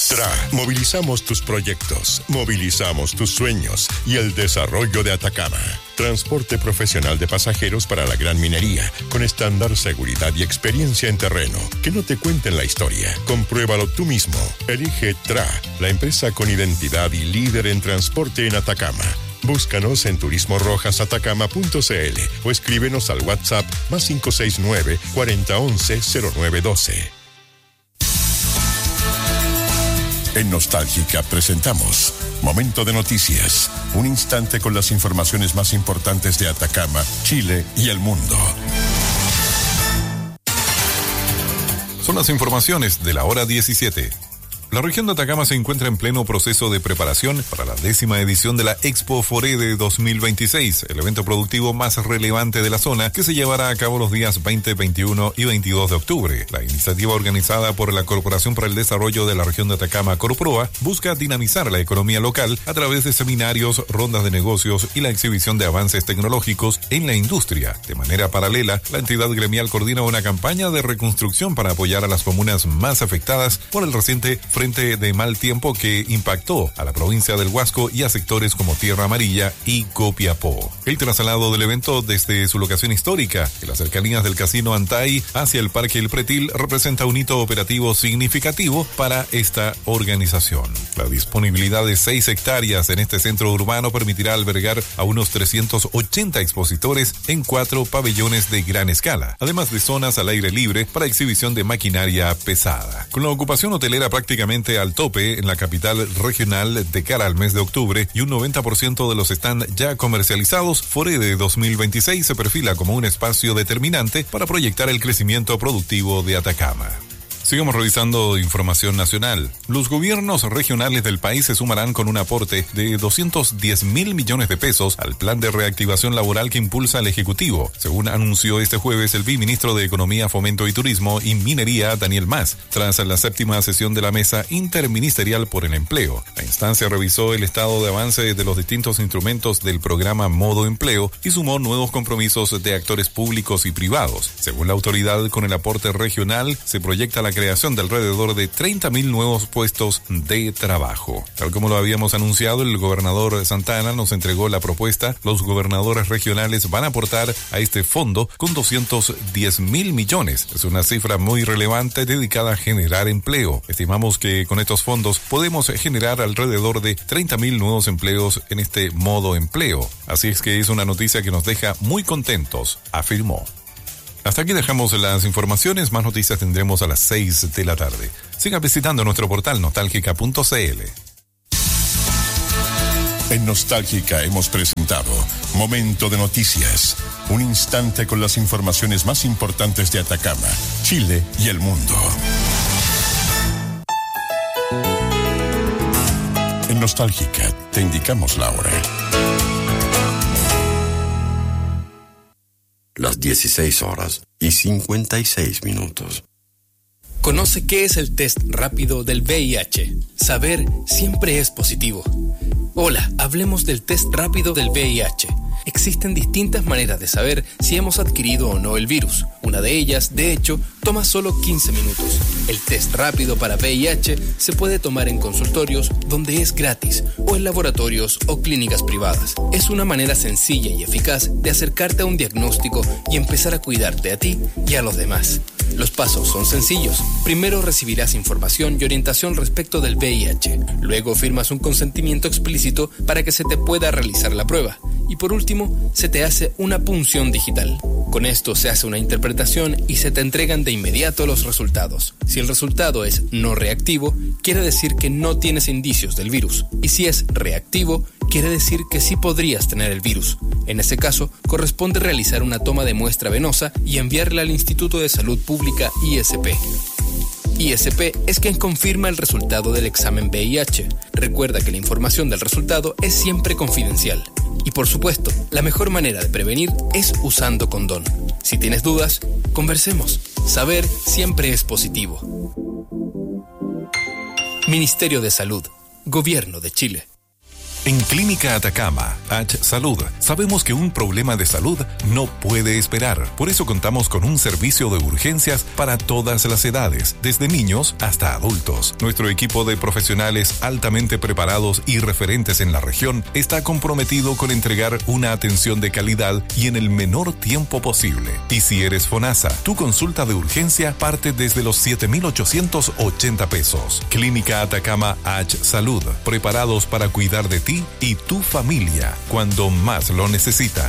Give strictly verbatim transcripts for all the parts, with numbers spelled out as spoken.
T R A. Movilizamos tus proyectos, movilizamos tus sueños y el desarrollo de Atacama. Transporte profesional de pasajeros para la gran minería, con estándar, seguridad y experiencia en terreno. Que no te cuenten la historia. Compruébalo tú mismo. Elige T R A, la empresa con identidad y líder en transporte en Atacama. Búscanos en turismo rojas atacama punto c l o escríbenos al WhatsApp más cinco seis nueve, cuarenta once, cero nueve doce. En Nostálgica presentamos Momento de Noticias, un instante con las informaciones más importantes de Atacama, Chile y el mundo. Son las informaciones de la hora diecisiete. La región de Atacama se encuentra en pleno proceso de preparación para la décima edición de la Expo Forede dos mil veintiséis, el evento productivo más relevante de la zona que se llevará a cabo los días veinte, veintiuno y veintidós de octubre. La iniciativa organizada por la Corporación para el Desarrollo de la Región de Atacama, Corproa, busca dinamizar la economía local a través de seminarios, rondas de negocios y la exhibición de avances tecnológicos en la industria. De manera paralela, la entidad gremial coordina una campaña de reconstrucción para apoyar a las comunas más afectadas por el reciente frente de mal tiempo que impactó a la provincia del Huasco y a sectores como Tierra Amarilla y Copiapó. El traslado del evento desde su locación histórica, en las cercanías del Casino Antay, hacia el Parque El Pretil, representa un hito operativo significativo para esta organización. La disponibilidad de seis hectáreas en este centro urbano permitirá albergar a unos trescientos ochenta expositores en cuatro pabellones de gran escala, además de zonas al aire libre para exhibición de maquinaria pesada. Con la ocupación hotelera prácticamente al tope en la capital regional de cara al mes de octubre y un noventa por ciento de los están ya comercializados, Forede dos mil veintiséis se perfila como un espacio determinante para proyectar el crecimiento productivo de Atacama. Sigamos revisando información nacional. Los gobiernos regionales del país se sumarán con un aporte de doscientos diez mil millones de pesos al plan de reactivación laboral que impulsa el Ejecutivo, según anunció este jueves el viceministro de Economía, Fomento y Turismo y Minería, Daniel Mas, tras la séptima sesión de la Mesa Interministerial por el Empleo. La instancia revisó el estado de avance de los distintos instrumentos del programa Modo Empleo y sumó nuevos compromisos de actores públicos y privados. Según la autoridad, con el aporte regional se proyecta la creación de alrededor de treinta mil nuevos puestos de trabajo. Tal como lo habíamos anunciado, el gobernador Santana nos entregó la propuesta. Los gobernadores regionales van a aportar a este fondo con doscientos diez mil millones. Es una cifra muy relevante dedicada a generar empleo. Estimamos que con estos fondos podemos generar alrededor de treinta mil nuevos empleos en este modo empleo. Así es que es una noticia que nos deja muy contentos, afirmó. Hasta aquí dejamos las informaciones, más noticias tendremos a las seis de la tarde. Siga visitando nuestro portal nostálgica punto c l. En Nostálgica hemos presentado Momento de Noticias, un instante con las informaciones más importantes de Atacama, Chile y el mundo. En Nostálgica te indicamos la hora. Las dieciséis horas y cincuenta y seis minutos. Conoce qué es el test rápido del V I H. Saber siempre es positivo. Hola, hablemos del test rápido del V I H. Existen distintas maneras de saber si hemos adquirido o no el virus. Una de ellas, de hecho, toma solo quince minutos. El test rápido para V I H se puede tomar en consultorios donde es gratis o en laboratorios o clínicas privadas. Es una manera sencilla y eficaz de acercarte a un diagnóstico y empezar a cuidarte a ti y a los demás. Los pasos son sencillos. Primero recibirás información y orientación respecto del V I H. Luego firmas un consentimiento explícito para que se te pueda realizar la prueba. Y por último, se te hace una punción digital. Con esto se hace una interpretación y se te entregan de inmediato los resultados. Si el resultado es no reactivo, quiere decir que no tienes indicios del virus. Y si es reactivo, quiere decir que sí podrías tener el virus. En ese caso, corresponde realizar una toma de muestra venosa y enviarla al Instituto de Salud Pública I S P. I S P es quien confirma el resultado del examen V I H. Recuerda que la información del resultado es siempre confidencial. Y por supuesto, la mejor manera de prevenir es usando condón. Si tienes dudas, conversemos. Saber siempre es positivo. Ministerio de Salud, Gobierno de Chile. En Clínica Atacama, H Salud, sabemos que un problema de salud no puede esperar. Por eso contamos con un servicio de urgencias para todas las edades, desde niños hasta adultos. Nuestro equipo de profesionales altamente preparados y referentes en la región está comprometido con entregar una atención de calidad y en el menor tiempo posible. Y si eres FONASA, tu consulta de urgencia parte desde los siete mil ochocientos ochenta pesos. Clínica Atacama H Salud, preparados para cuidar de ti y tu familia cuando más lo necesitan.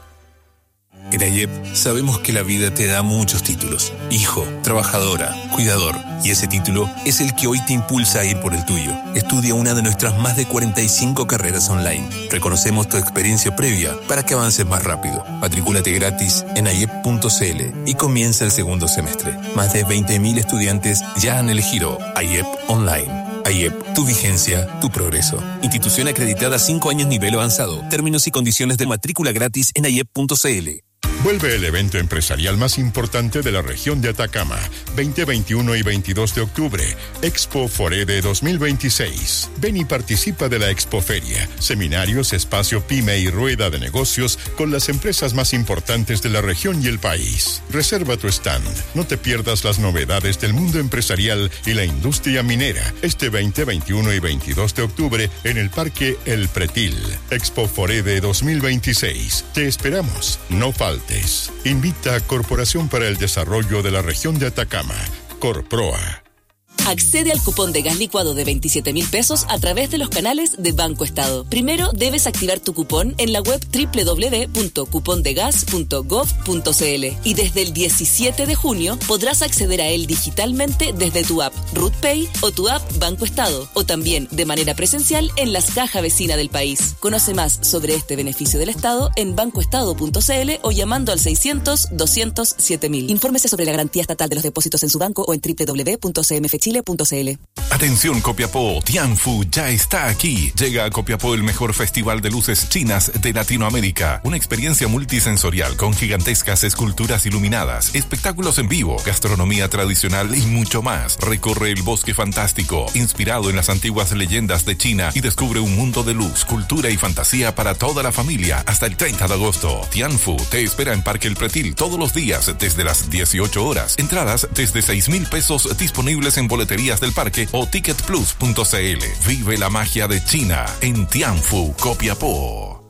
En A Y E P sabemos que la vida te da muchos títulos: hijo, trabajadora, cuidador, y ese título es el que hoy te impulsa a ir por el tuyo. Estudia una de nuestras más de cuarenta y cinco carreras online. Reconocemos tu experiencia previa para que avances más rápido. Matricúlate gratis en a y e p punto c l y comienza el segundo semestre. Más de veinte mil estudiantes ya han elegido A Y E P Online. A Y E P, tu vigencia, tu progreso. Institución acreditada cinco años nivel avanzado. Términos y condiciones de matrícula gratis en a y e p punto c l. Vuelve el evento empresarial más importante de la región de Atacama, veinte, veintiuno y veintidós de octubre, Expo Forede dos mil veintiséis. Ven y participa de la Expoferia, seminarios, espacio pyme y rueda de negocios con las empresas más importantes de la región y el país. Reserva tu stand, no te pierdas las novedades del mundo empresarial y la industria minera, este veinte, veintiuno y veintidós de octubre en el Parque El Pretil. Expo Forede dos mil veintiséis. Te esperamos, no faltes. Invita a Corporación para el Desarrollo de la Región de Atacama, Corproa. Accede al cupón de gas licuado de veintisiete mil pesos a través de los canales de Banco Estado. Primero debes activar tu cupón en la web doble u doble u doble u punto cupón de gas punto gov punto c l y desde el diecisiete de junio podrás acceder a él digitalmente desde tu app RutPay o tu app Banco Estado, o también de manera presencial en las cajas vecinas del país. Conoce más sobre este beneficio del Estado en bancoestado punto c l o llamando al seiscientos, doscientos, siete mil. Infórmese sobre la garantía estatal de los depósitos en su banco o en doble u doble u doble u punto c m f chile punto c l. Atención Copiapó, Tianfu ya está aquí. Llega a Copiapó el mejor festival de luces chinas de Latinoamérica. Una experiencia multisensorial con gigantescas esculturas iluminadas, espectáculos en vivo, gastronomía tradicional y mucho más. Recorre el bosque fantástico, inspirado en las antiguas leyendas de China, y descubre un mundo de luz, cultura y fantasía para toda la familia hasta el treinta de agosto. Tianfu te espera en Parque El Pretil todos los días desde las dieciocho horas. Entradas desde seis mil pesos disponibles en boleterías del parque o ticket plus punto c l. Vive la magia de China en Tianfu, Copiapó.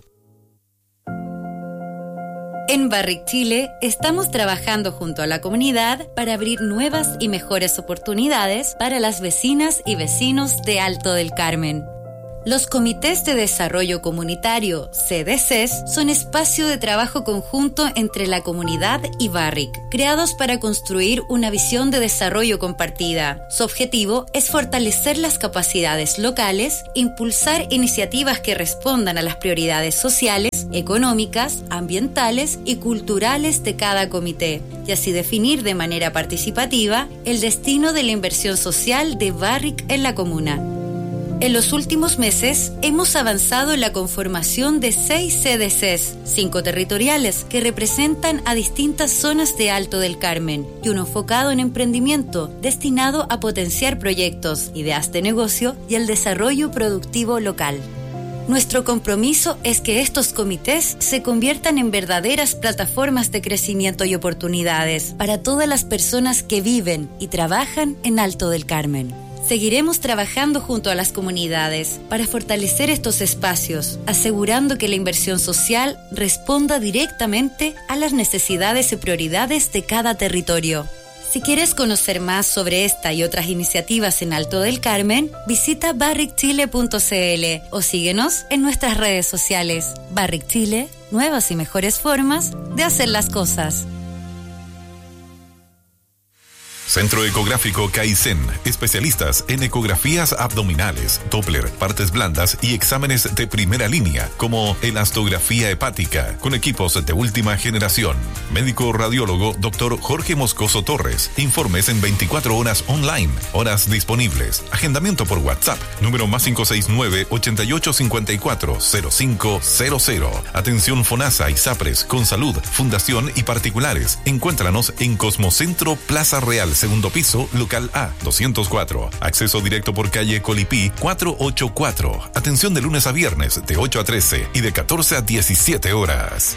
En Barrick Chile estamos trabajando junto a la comunidad para abrir nuevas y mejores oportunidades para las vecinas y vecinos de Alto del Carmen. Los comités de desarrollo comunitario, C D Cs, son espacio de trabajo conjunto entre la comunidad y Barrick, creados para construir una visión de desarrollo compartida. Su objetivo es fortalecer las capacidades locales, impulsar iniciativas que respondan a las prioridades sociales, económicas, ambientales y culturales de cada comité, y así definir de manera participativa el destino de la inversión social de Barrick en la comuna. En los últimos meses hemos avanzado en la conformación de seis C D Cs, cinco territoriales que representan a distintas zonas de Alto del Carmen y uno enfocado en emprendimiento destinado a potenciar proyectos, ideas de negocio y el desarrollo productivo local. Nuestro compromiso es que estos comités se conviertan en verdaderas plataformas de crecimiento y oportunidades para todas las personas que viven y trabajan en Alto del Carmen. Seguiremos trabajando junto a las comunidades para fortalecer estos espacios, asegurando que la inversión social responda directamente a las necesidades y prioridades de cada territorio. Si quieres conocer más sobre esta y otras iniciativas en Alto del Carmen, visita barrick chile punto c l o síguenos en nuestras redes sociales. Barrick Chile, nuevas y mejores formas de hacer las cosas. Centro Ecográfico Kaizen, especialistas en ecografías abdominales, Doppler, partes blandas y exámenes de primera línea, como elastografía hepática, con equipos de última generación. Médico radiólogo doctor Jorge Moscoso Torres. Informes en veinticuatro horas online, horas disponibles. Agendamiento por WhatsApp, número más cinco seis nueve, ochenta y ocho cincuenta y cuatro, cero cinco cero cero. Atención FONASA y SAPRES con salud, fundación y particulares. Encuéntranos en Cosmocentro Plaza Real, al segundo piso, local A, doscientos cuatro. Acceso directo por calle Colipí, cuatrocientos ochenta y cuatro. Atención de lunes a viernes, de ocho a trece y de catorce a diecisiete horas.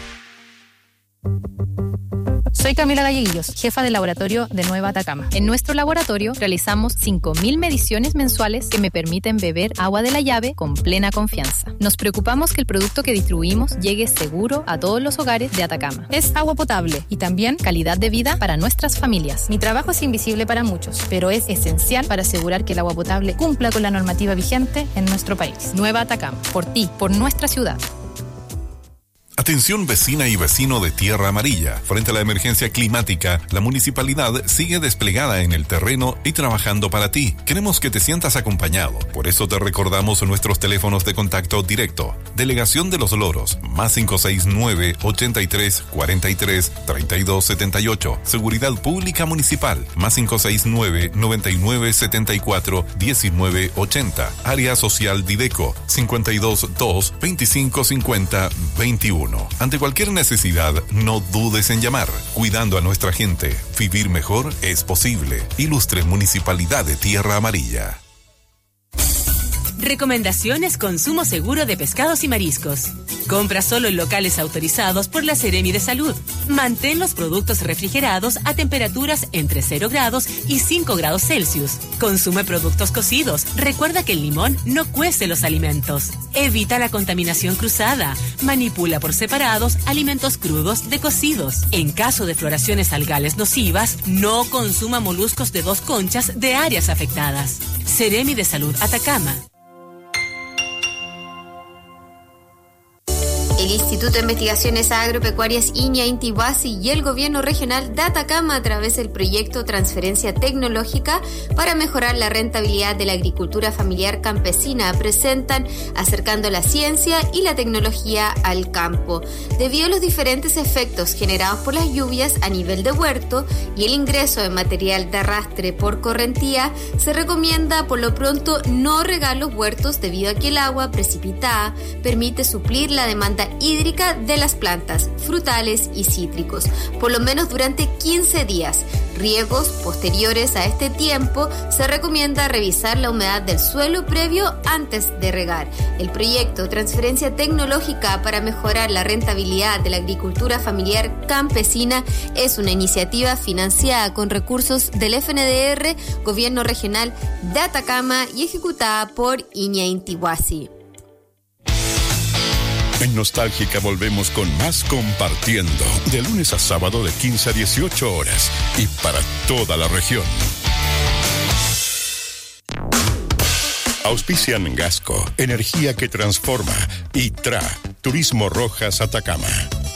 Soy Camila Galleguillos, jefa del laboratorio de Nueva Atacama. En nuestro laboratorio realizamos cinco mil mediciones mensuales que me permiten beber agua de la llave con plena confianza. Nos preocupamos que el producto que distribuimos llegue seguro a todos los hogares de Atacama. Es agua potable y también calidad de vida para nuestras familias. Mi trabajo es invisible para muchos, pero es esencial para asegurar que el agua potable cumpla con la normativa vigente en nuestro país. Nueva Atacama, por ti, por nuestra ciudad. Atención vecina y vecino de Tierra Amarilla. Frente a la emergencia climática, la municipalidad sigue desplegada en el terreno y trabajando para ti. Queremos que te sientas acompañado. Por eso te recordamos nuestros teléfonos de contacto directo. Delegación de los Loros, más cinco seis nueve, ochenta y tres, cuarenta y tres, treinta y dos setenta y ocho. Seguridad Pública Municipal, más cinco seis nueve, noventa y nueve, setenta y cuatro, diecinueve ochenta. Área Social Dideco, cincuenta y dos dos, veinticinco cincuenta, veintiuno. Ante cualquier necesidad, no dudes en llamar. Cuidando a nuestra gente, vivir mejor es posible. Ilustre Municipalidad de Tierra Amarilla. Recomendaciones consumo seguro de pescados y mariscos. Compra solo en locales autorizados por la Seremi de Salud. Mantén los productos refrigerados a temperaturas entre cero grados y cinco grados Celsius. Consume productos cocidos. Recuerda que el limón no cuece los alimentos. Evita la contaminación cruzada. Manipula por separados alimentos crudos de cocidos. En caso de floraciones algales nocivas, no consuma moluscos de dos conchas de áreas afectadas. Seremi de Salud Atacama. El Instituto de Investigaciones Agropecuarias Iña Inti Huasi y el Gobierno Regional de Atacama, a través del proyecto Transferencia Tecnológica para mejorar la rentabilidad de la agricultura familiar campesina, presentan Acercando la Ciencia y la Tecnología al Campo. Debido a los diferentes efectos generados por las lluvias a nivel de huerto y el ingreso de material de arrastre por correntía, se recomienda por lo pronto no regar los huertos debido a que el agua precipitada permite suplir la demanda hídrica de las plantas, frutales y cítricos, por lo menos durante quince días. Riegos posteriores a este tiempo, se recomienda revisar la humedad del suelo previo antes de regar. El proyecto Transferencia Tecnológica para mejorar la rentabilidad de la agricultura familiar campesina es una iniciativa financiada con recursos del F N D R, Gobierno Regional de Atacama, y ejecutada por Iña Inti Huasi. En Nostálgica volvemos con más compartiendo, de lunes a sábado de quince a dieciocho horas y para toda la región. Auspician Gasco, energía que transforma, y Tra, Turismo Rojas Atacama.